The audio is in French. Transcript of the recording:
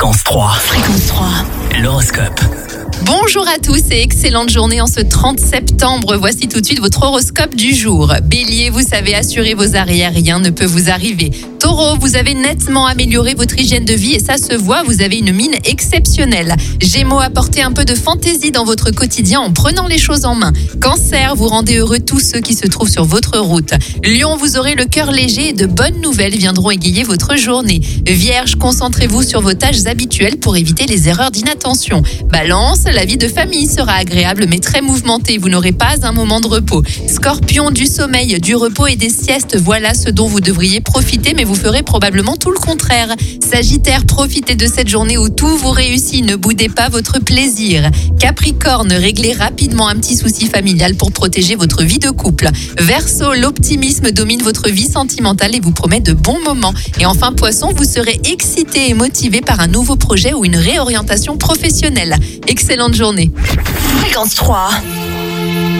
Fréquence 3. Fréquence 3. L'horoscope. Bonjour à tous et excellente journée en ce 30 septembre. Voici tout de suite votre horoscope du jour. Bélier, vous savez assurer vos arrières, rien ne peut vous arriver. Taureau, vous avez nettement amélioré votre hygiène de vie et ça se voit, vous avez une mine exceptionnelle. Gémeaux, apportez un peu de fantaisie dans votre quotidien en prenant les choses en main. Cancer, vous rendez heureux tous ceux qui se trouvent sur votre route. Lion, vous aurez le cœur léger et de bonnes nouvelles viendront égayer votre journée. Vierge, concentrez-vous sur vos tâches habituelles pour éviter les erreurs d'inattention. Balance, la vie de famille sera agréable mais très mouvementée, vous n'aurez pas un moment de repos. Scorpion, du sommeil, du repos et des siestes, voilà ce dont vous devriez profiter mais vous ferez probablement tout le contraire. Sagittaire, profitez de cette journée où tout vous réussit, ne boudez pas votre plaisir. Capricorne, réglez rapidement un petit souci familial pour protéger votre vie de couple. Verseau, l'optimisme domine votre vie sentimentale et vous promet de bons moments. Et enfin Poisson, vous serez excité et motivé par un nouveau projet ou une réorientation professionnelle. Excellente journée. Fréquence 3.